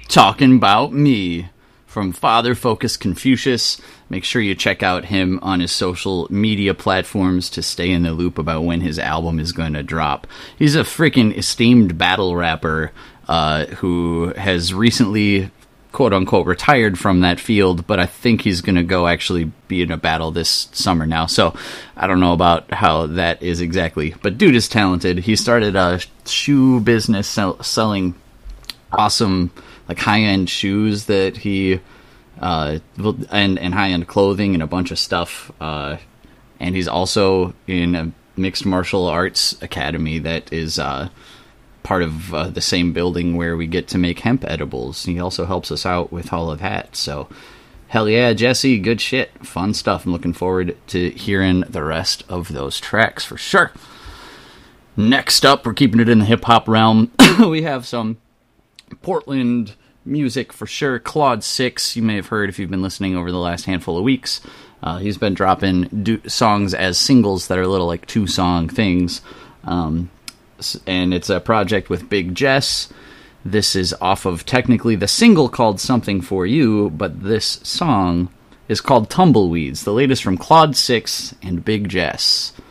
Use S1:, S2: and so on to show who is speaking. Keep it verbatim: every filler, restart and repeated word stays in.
S1: Talking About Me from Father Focus Confucius. Make sure you check out him on his social media platforms to stay in the loop about when his album is going to drop. He's a freaking esteemed battle rapper uh, who has recently, quote-unquote, retired from that field, but I think he's going to go actually be in a battle this summer now, so I don't know about how that is exactly. But dude is talented. He started a shoe business sell- selling awesome, like, high-end shoes that he... Uh, and, and high-end clothing and a bunch of stuff. Uh, and he's also in a mixed martial arts academy that is uh, part of uh, the same building where we get to make hemp edibles. He also helps us out with all of that. So, hell yeah, Jesse, good shit. Fun stuff. I'm looking forward to hearing the rest of those tracks for sure. Next up, we're keeping it in the hip-hop realm. We have some Portland music for sure. Claude Six, you may have heard if you've been listening over the last handful of weeks. Uh, he's been dropping do- songs as singles that are little like two song things. Um, and it's a project with Big Jess. This is off of technically the single called Something For You, but this song is called Tumbleweeds, the latest from Claude Six and Big Jess.